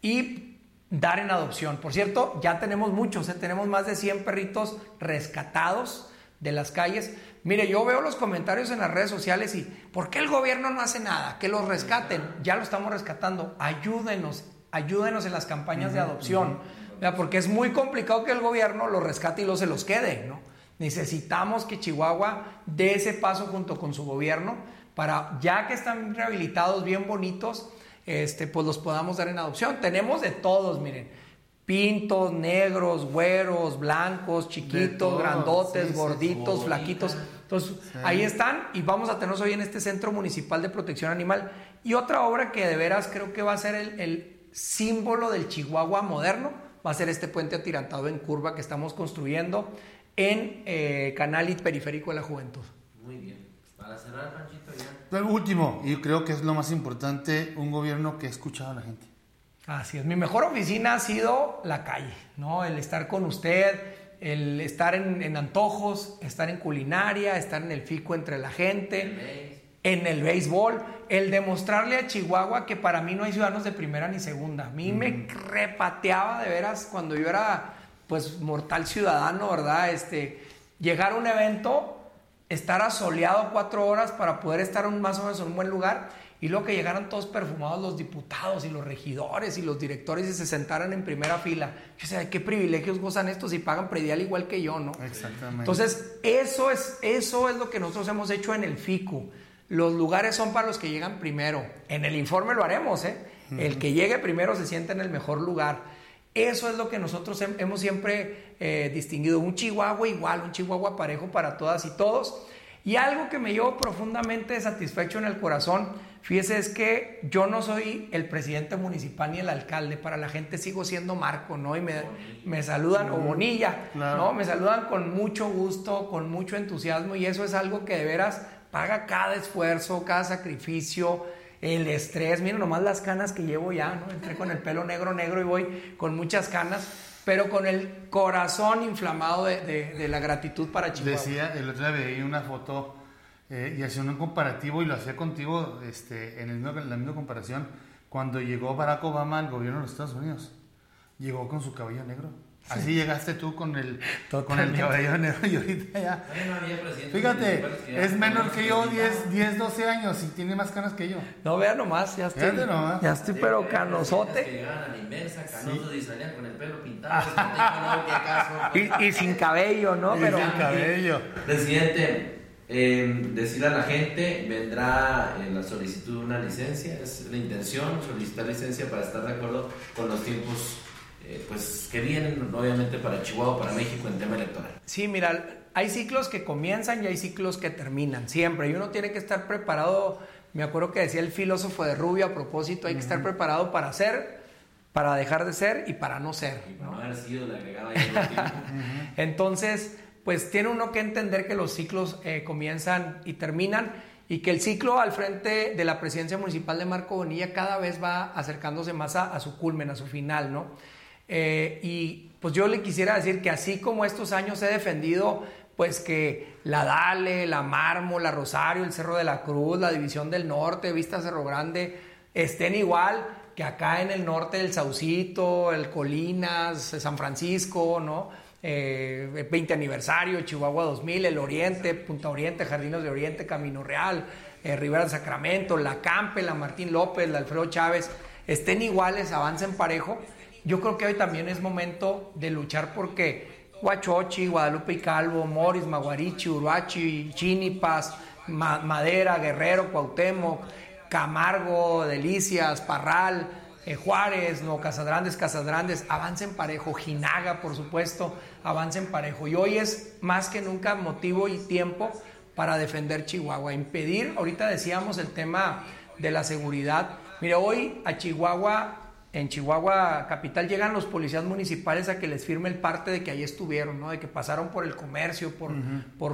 y dar en adopción. Por cierto, ya tenemos muchos, ¿eh? Tenemos más de cien perritos rescatados de las calles. Mire, yo veo los comentarios en las redes sociales y ¿por qué el gobierno no hace nada? Que los rescaten. Ya lo estamos rescatando. Ayúdenos, ayúdenos en las campañas uh-huh, de adopción. Uh-huh. Porque es muy complicado que el gobierno los rescate y luego se los quede, ¿no? Necesitamos que Chihuahua dé ese paso junto con su gobierno para, ya que están rehabilitados, bien bonitos, Este, pues los podamos dar en adopción. Tenemos de todos, miren, pintos, negros, güeros, blancos, chiquitos, todos, grandotes, sí, gorditos, sí, flaquitos. Entonces, sí. ahí están, y vamos a tenerlos hoy en este Centro Municipal de Protección Animal. Y otra obra que de veras creo que va a ser el, el símbolo del Chihuahua moderno, va a ser este puente atirantado en curva que estamos construyendo en eh, Canal y Periférico de la Juventud. Muy bien. Para cerrar, Panchito, ya. El último, y creo que es lo más importante, un gobierno que ha escuchado a la gente. Así es, mi mejor oficina ha sido la calle, ¿no? El estar con usted, el estar en, en antojos, estar en culinaria, estar en el fico entre la gente, el en el béisbol, el demostrarle a Chihuahua que para mí no hay ciudadanos de primera ni segunda. A mí mm. me repateaba de veras cuando yo era, pues, mortal ciudadano, ¿verdad? Este, llegar a un evento, estar asoleado cuatro horas para poder estar un, más o menos en un buen lugar, y luego que llegaran todos perfumados los diputados y los regidores y los directores y se sentaran en primera fila. Yo sé, ¿qué privilegios gozan estos y pagan predial igual que yo, no? Exactamente. Entonces, eso es, eso es lo que nosotros hemos hecho en el FICU. Los lugares son para los que llegan primero. En el informe lo haremos, ¿eh? Uh-huh. El que llegue primero se sienta en el mejor lugar. Eso es lo que nosotros hemos siempre eh, distinguido. Un Chihuahua igual, un Chihuahua parejo para todas y todos. Y algo que me llevo profundamente satisfecho en el corazón, fíjese, es que yo no soy el presidente municipal ni el alcalde. Para la gente sigo siendo Marco, ¿no? Y me, me saludan, o Bonilla, claro. ¿no? Me saludan con mucho gusto, con mucho entusiasmo, y eso es algo que de veras paga cada esfuerzo, cada sacrificio, el estrés. Miren nomás las canas que llevo ya, ¿no? Entré con el pelo negro, negro y voy con muchas canas, pero con el corazón inflamado de, de, de la gratitud para Chihuahua. Decía, el otro día veía una foto eh, y hacía un comparativo, y lo hacía contigo este, en, el mismo, en la misma comparación. Cuando llegó Barack Obama al gobierno de los Estados Unidos, llegó con su cabello negro. Así sí. Llegaste tú con el, con el cabello negro, y ahorita ya. Fíjate, es menor que yo, diez, doce años, y tiene más canas que yo. No, vea nomás, ya estoy, nomás. Ya estoy, sí, pero canosote. Que llegaban a la inversa, canosos, sí. Y salían con el pelo pintado. Ah. y, y sin cabello, ¿no? Y pero, sin cabello. Presidente, eh, decir a la gente, vendrá eh, la solicitud de una licencia, es la intención, solicitar licencia para estar de acuerdo con los tiempos Eh, pues que vienen obviamente para Chihuahua, para México en tema electoral. Sí, mira, hay ciclos que comienzan y hay ciclos que terminan, siempre. Y uno tiene que estar preparado. Me acuerdo que decía el filósofo de Rubio a propósito, hay que uh-huh. estar preparado para ser, para dejar de ser y para no ser. Y para no haber sido, le agregaba ahí el tiempo. uh-huh. Entonces, pues tiene uno que entender que los ciclos eh, comienzan y terminan, y que el ciclo al frente de la presidencia municipal de Marco Bonilla cada vez va acercándose más a, a su culmen, a su final, ¿no? Eh, y pues yo le quisiera decir que así como estos años he defendido pues que la Dale, la Mármol, la Rosario, el Cerro de la Cruz, la División del Norte, Vista Cerro Grande, estén igual que acá en el norte el Saucito, el Colinas, San Francisco, ¿no? Eh, veinte aniversario, Chihuahua dos mil, el Oriente, Punta Oriente, Jardines de Oriente, Camino Real, eh, Rivera de Sacramento, la Campe, la Martín López, la Alfredo Chávez, estén iguales, avancen parejo. Yo creo que hoy también es momento de luchar porque Huachochi, Guadalupe y Calvo, Moris, Maguarichi, Uruachi, Chinipas, Ma- Madera, Guerrero, Cuauhtémoc, Camargo, Delicias, Parral, eh, Juárez, no, Casagrandes, Casagrandes, avancen parejo, Jinaga, por supuesto, avancen parejo. Y hoy es más que nunca motivo y tiempo para defender Chihuahua, impedir, ahorita decíamos el tema de la seguridad. Mire, hoy a Chihuahua, en Chihuahua capital, llegan los policías municipales a que les firme el parte de que ahí estuvieron, ¿no? De que pasaron por el comercio, por, uh-huh. por